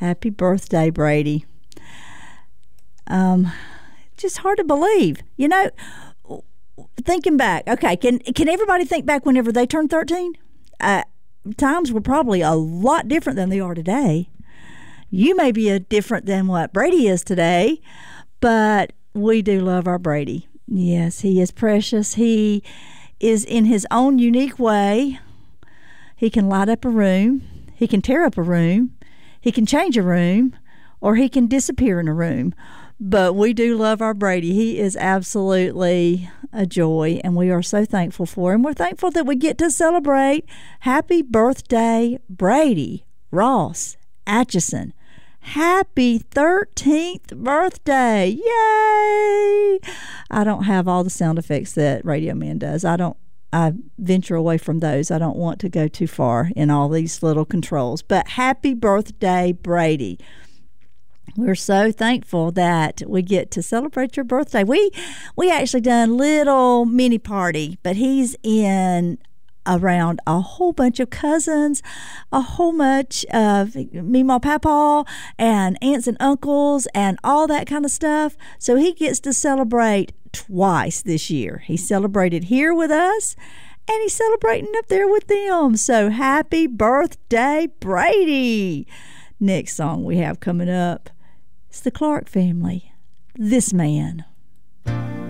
Happy birthday, Brady. Just hard to believe. You know, thinking back, okay, can everybody think back whenever they turned 13? Times were probably a lot different than they are today. You may be different than what Brady is today, but we do love our Brady. Yes, he is precious. He is in his own unique way. He can light up a room. He can tear up a room. He can change a room, or he can disappear in a room. But we do love our Brady. He is absolutely a joy, and we are so thankful for him. We're thankful that we get to celebrate. Happy birthday, Brady Ross Atchison. Happy 13th birthday. Yay! I don't have all the sound effects that Radio Man does. I venture away from those. I don't want to go too far in all these little controls. But happy birthday, Brady. We're so thankful that we get to celebrate your birthday. We actually done little mini party, but he's in around a whole bunch of cousins, a whole bunch of Meemaw Papaw and aunts and uncles and all that kind of stuff. So he gets to celebrate twice this year. He celebrated here with us, and he's celebrating up there with them. So happy birthday, Brady. Next song we have coming up is the Clark Family, This Man.